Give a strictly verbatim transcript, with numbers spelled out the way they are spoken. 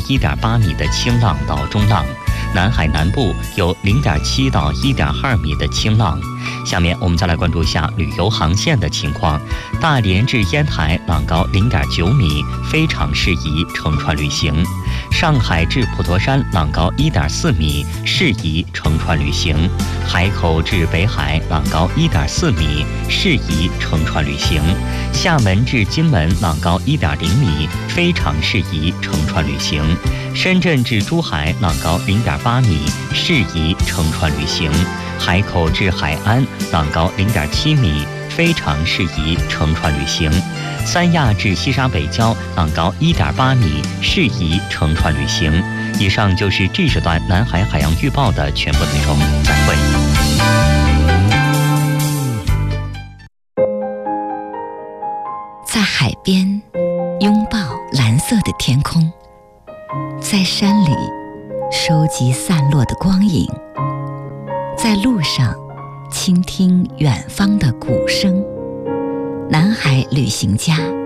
一点八米的轻浪到中浪，南海南部有零点七到一点二米的轻浪。下面我们再来关注一下旅游航线的情况。大连至烟台浪高零点九米，非常适宜乘船旅行。上海至普陀山浪高一点四米，适宜乘船旅行。海口至北海浪高一点四米，适宜乘船旅行。厦门至金门浪高一点零米，非常适宜乘船旅行。深圳至珠海浪高零点八米，适宜乘船旅行。海口至海安浪高零点七米，非常适宜乘船旅行。三亚至西沙北礁浪高一点八米，适宜乘船旅行。以上就是这时段南海海洋预报的全部内容，再会。 在海边拥抱蓝色的天空，在山里收集散落的光影，在路上倾听远方的鼓声。南海旅行家